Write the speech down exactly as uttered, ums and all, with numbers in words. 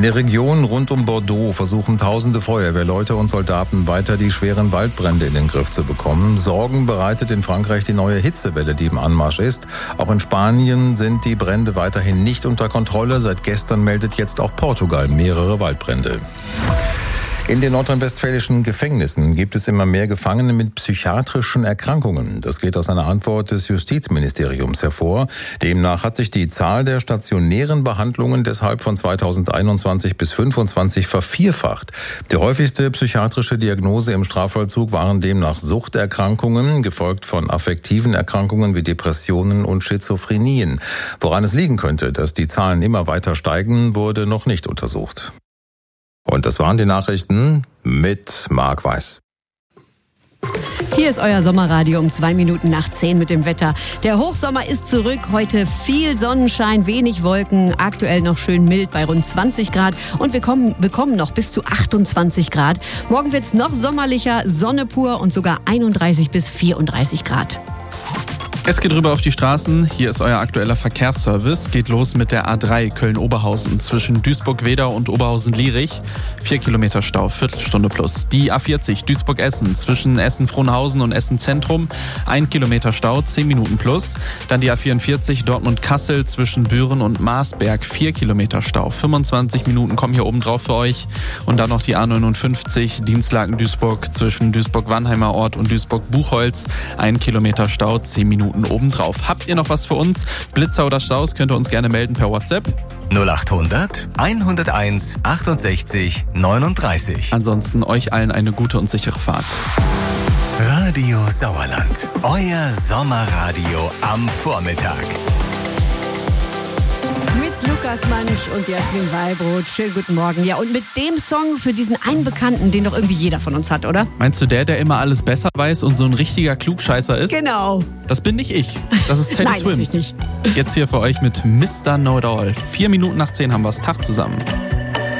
der Region rund um Bordeaux versuchen tausende Feuerwehrleute und Soldaten weiter die schweren Waldbrände in den Griff zu bekommen. Sorgen bereitet in Frankreich die neue Hitzewelle, die im Anmarsch ist. Auch in Spanien sind die Brände weiterhin nicht unter Kontrolle. Seit gestern meldet jetzt auch Portugal mehrere Waldbrände. In den nordrhein-westfälischen Gefängnissen gibt es immer mehr Gefangene mit psychiatrischen Erkrankungen. Das geht aus einer Antwort des Justizministeriums hervor. Demnach hat sich die Zahl der stationären Behandlungen deshalb von zweitausendeinundzwanzig bis fünfundzwanzig vervierfacht. Die häufigste psychiatrische Diagnose im Strafvollzug waren demnach Suchterkrankungen, gefolgt von affektiven Erkrankungen wie Depressionen und Schizophrenien. Woran es liegen könnte, dass die Zahlen immer weiter steigen, wurde noch nicht untersucht. Und das waren die Nachrichten mit Marc Weiß. Hier ist euer Sommerradio um zwei Minuten nach zehn mit dem Wetter. Der Hochsommer ist zurück. Heute viel Sonnenschein, wenig Wolken. Aktuell noch schön mild bei rund zwanzig Grad. Und wir kommen, bekommen noch bis zu achtundzwanzig Grad. Morgen wird's noch sommerlicher, Sonne pur und sogar einunddreißig bis vierunddreißig Grad. Es geht rüber auf die Straßen. Hier ist euer aktueller Verkehrsservice. Geht los mit der A drei Köln-Oberhausen zwischen Duisburg-Wedau und Oberhausen-Lierich. Vier Kilometer Stau, Viertelstunde plus. Die A vierzig Duisburg-Essen zwischen Essen-Frohnhausen und Essen-Zentrum. Ein Kilometer Stau, zehn Minuten plus. Dann die A vierundvierzig Dortmund-Kassel zwischen Büren und Marsberg. Vier Kilometer Stau, fünfundzwanzig Minuten kommen hier oben drauf für euch. Und dann noch die A neunundfünfzig Dienstlaken-Duisburg zwischen Duisburg-Wannheimer Ort und Duisburg-Buchholz. Ein Kilometer Stau, zehn Minuten obendrauf. Habt ihr noch was für uns? Blitzer oder Staus könnt ihr uns gerne melden per WhatsApp. null achthundert hunderteins achtundsechzig neununddreißig. Ansonsten euch allen eine gute und sichere Fahrt. Radio Sauerland. Euer Sommerradio am Vormittag. Mit Lukas Mansch und Jasmin Wallbrot. Schönen guten Morgen. Ja, und mit dem Song für diesen einen Bekannten, den doch irgendwie jeder von uns hat, oder? Meinst du der, der immer alles besser weiß und so ein richtiger Klugscheißer ist? Genau. Das bin nicht ich. Das ist Teddy Nein, Swims. nicht. Jetzt hier für euch mit Mister Know-It-All. Vier Minuten nach zehn haben wir es. Tag zusammen.